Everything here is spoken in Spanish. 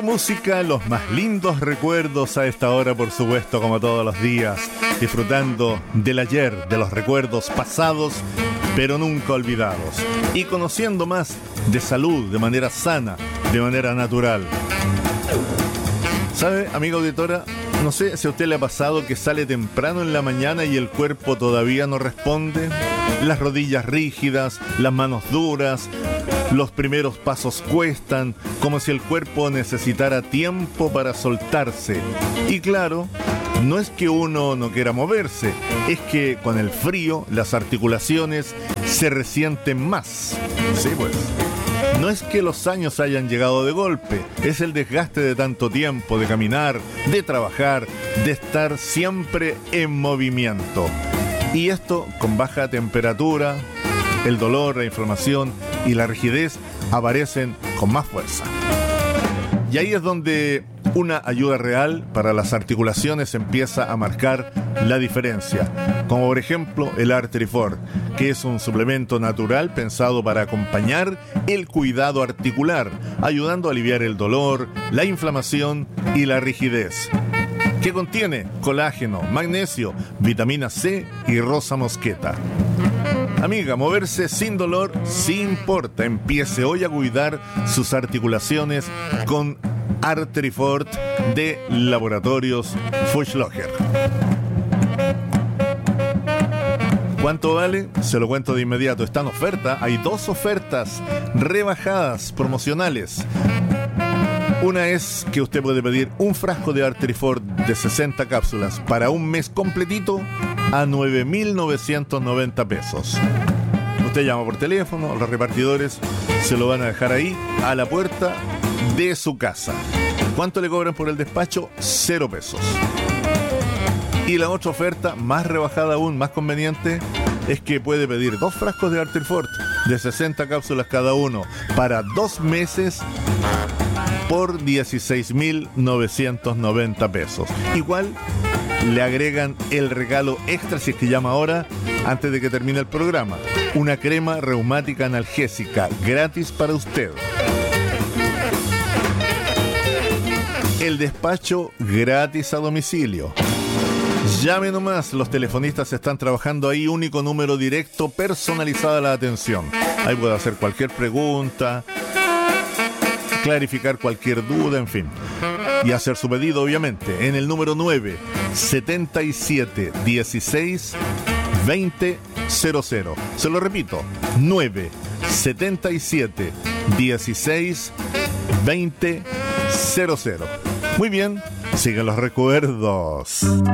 Música, los más lindos recuerdos a esta hora, por supuesto, como todos los días, disfrutando del ayer, de los recuerdos pasados, pero nunca olvidados, y conociendo más de salud, de manera sana, de manera natural. ¿Sabe, amiga auditora? No sé si a usted le ha pasado que sale temprano en la mañana y el cuerpo todavía no responde. Las rodillas rígidas, las manos duras, los primeros pasos cuestan, como si el cuerpo necesitara tiempo para soltarse. Y claro, no es que uno no quiera moverse, es que con el frío las articulaciones se resienten más. Sí, pues. No es que los años hayan llegado de golpe, es el desgaste de tanto tiempo, de caminar, de trabajar, de estar siempre en movimiento. Y esto con baja temperatura, el dolor, la inflamación y la rigidez aparecen con más fuerza. Y ahí es donde una ayuda real para las articulaciones empieza a marcar la diferencia, como por ejemplo el Artrifort, que es un suplemento natural pensado para acompañar el cuidado articular, ayudando a aliviar el dolor, la inflamación y la rigidez. Que contiene colágeno, magnesio, vitamina C y rosa mosqueta. Amiga, moverse sin dolor sí importa. Empiece hoy a cuidar sus articulaciones con Artrifort de Laboratorios Fuchslocher. ¿Cuánto vale? Se lo cuento de inmediato. Está en oferta. Hay 2 ofertas rebajadas promocionales. Una es que usted puede pedir un frasco de Artrifort de 60 cápsulas para un mes completito a 9.990 pesos. Usted llama por teléfono, los repartidores se lo van a dejar ahí a la puerta de su casa. ¿Cuánto le cobran por el despacho? 0 pesos. Y la otra oferta, más rebajada aún, más conveniente, es que puede pedir 2 frascos de Artrifort de 60 cápsulas cada uno para 2 meses por 16.990 pesos. Igual le agregan el regalo extra, si es que llama ahora, antes de que termine el programa. Una crema reumática analgésica gratis para usted. El despacho gratis a domicilio. Llame nomás, los telefonistas están trabajando ahí, único número directo, personalizada la atención. Ahí puede hacer cualquier pregunta, clarificar cualquier duda, en fin. Y hacer su pedido, obviamente, en el número 977-16-2000. Se lo repito, 977-16-2000. Muy bien, siguen los recuerdos.